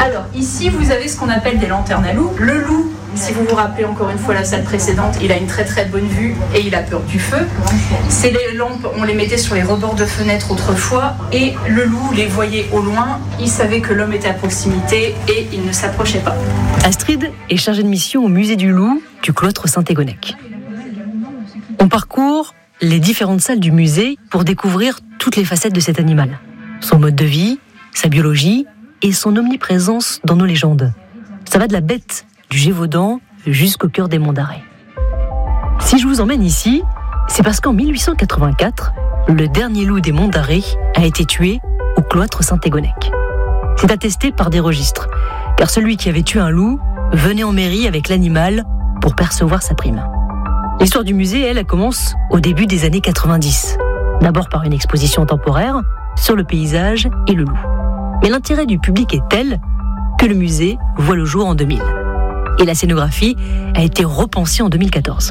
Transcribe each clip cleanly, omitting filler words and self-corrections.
Alors, ici, vous avez ce qu'on appelle des lanternes à loup. Le loup, si vous vous rappelez encore une fois la salle précédente, il a une très très bonne vue et il a peur du feu. Ces lampes, on les mettait sur les rebords de fenêtres autrefois et le loup les voyait au loin. Il savait que l'homme était à proximité et il ne s'approchait pas. Astrid est chargée de mission au musée du loup du cloître Saint-Égonnec. On parcourt les différentes salles du musée pour découvrir toutes les facettes de cet animal. Son mode de vie, sa biologie et son omniprésence dans nos légendes. Ça va de la bête du Gévaudan jusqu'au cœur des Monts d'Arrée. Si je vous emmène ici, c'est parce qu'en 1884, le dernier loup des Monts d'Arrée a été tué au cloître Saint-Égonnec. C'est attesté par des registres, car celui qui avait tué un loup venait en mairie avec l'animal pour percevoir sa prime. L'histoire du musée, elle commence au début des années 90. D'abord par une exposition temporaire sur le paysage et le loup. Mais l'intérêt du public est tel que le musée voit le jour en 2000. Et la scénographie a été repensée en 2014.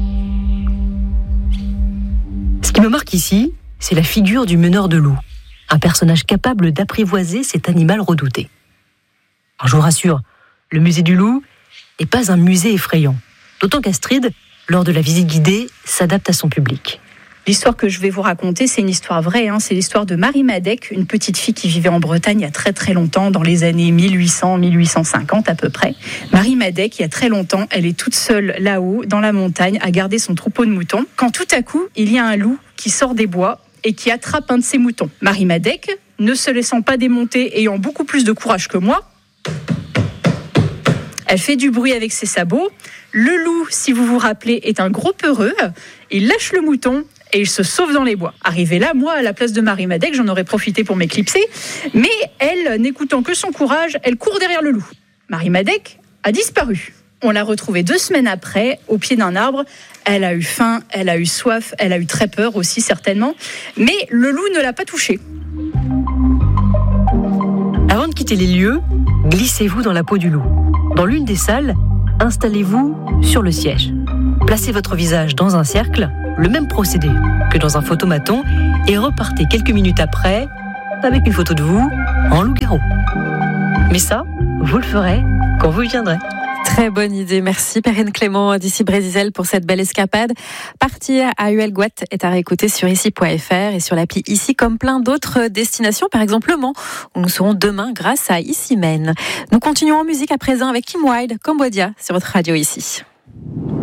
Ce qui me marque ici, c'est la figure du meneur de loup, un personnage capable d'apprivoiser cet animal redouté. Alors je vous rassure, le musée du loup n'est pas un musée effrayant, d'autant qu'Astrid, lors de la visite guidée, s'adapte à son public. L'histoire que je vais vous raconter, c'est une histoire vraie. C'est l'histoire de Marie Madec, une petite fille qui vivait en Bretagne il y a très très longtemps, dans les années 1800-1850 à peu près. Marie Madec, il y a très longtemps, elle est toute seule là-haut, dans la montagne, à garder son troupeau de moutons. Quand tout à coup, il y a un loup qui sort des bois et qui attrape un de ses moutons. Marie Madec, ne se laissant pas démonter, ayant beaucoup plus de courage que moi, elle fait du bruit avec ses sabots. Le loup, si vous vous rappelez, est un gros peureux. Il lâche le mouton et il se sauve dans les bois. Arrivé là, moi, à la place de Marie Madec, j'en aurais profité pour m'éclipser. Mais elle, n'écoutant que son courage, elle court derrière le loup. Marie Madec a disparu. On l'a retrouvée 2 semaines après, au pied d'un arbre. Elle a eu faim, elle a eu soif, elle a eu très peur aussi, certainement. Mais le loup ne l'a pas touchée. Avant de quitter les lieux, glissez-vous dans la peau du loup. Dans l'une des salles, installez-vous sur le siège. Placez votre visage dans un cercle, le même procédé que dans un photomaton, et repartez quelques minutes après avec une photo de vous en loup-garou. Mais ça, vous le ferez quand vous viendrez. Très bonne idée, merci Perrine Clément d'ici Brésil pour cette belle escapade. Partir à Huelgoat est à réécouter sur ici.fr et sur l'appli Ici, comme plein d'autres destinations, par exemple Le Mans, où nous serons demain grâce à Ici Men. Nous continuons en musique à présent avec Kim Wilde, Cambodia, sur votre radio Ici.